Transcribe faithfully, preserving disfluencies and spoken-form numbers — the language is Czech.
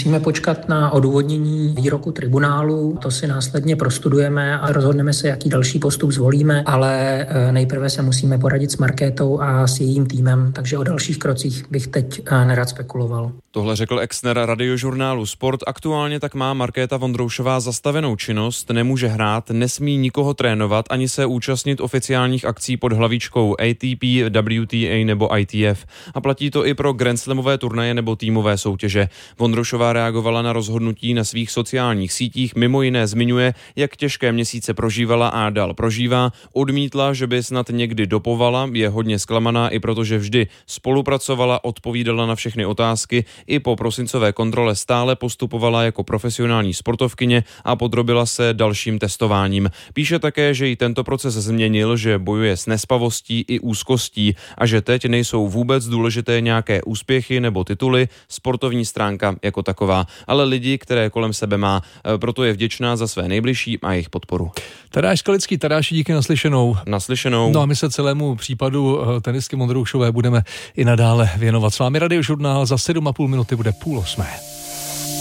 Musíme počkat na odůvodnění výroku tribunálu, to si následně prostudujeme a rozhodneme se, jaký další postup zvolíme, ale nejprve se musíme poradit s Markétou a s jejím týmem, takže o dalších krocích bych teď nerad spekuloval. Tohle řekl Exner radiožurnálu Sport. Aktuálně tak má Markéta Vondroušová zastavenou činnost, nemůže hrát, nesmí nikoho trénovat ani se účastnit oficiálních akcí pod hlavičkou A T P, W T A nebo I T F. A platí to i pro grandslamové turnaje nebo týmové soutěže. Vondroušová reagovala na rozhodnutí na svých sociálních sítích, mimo jiné zmiňuje, jak těžké měsíce prožívala a dál prožívá. Odmítla, že by snad někdy dopovala, je hodně zklamaná i protože vždy spolupracovala, odpovídala na všechny otázky, i po prosincové kontrole stále postupovala jako profesionální sportovkyně a podrobila se dalším testováním. Píše také, že i tento proces změnil, že bojuje s nespavostí i úzkostí a že teď nejsou vůbec důležité nějaké úspěchy nebo tituly, sportovní stránka jako taková, ale lidi, které kolem sebe má, proto je vděčná za své nejbližší a jejich podporu. Tadáš Skalický, Tadáši, díky naslyšenou. Naslyšenou. No a my se celému případu tenistky Vondroušové budeme i nadále věnovat. S vámi Radiožurnál, za sedm a půl minuty bude půl osmé.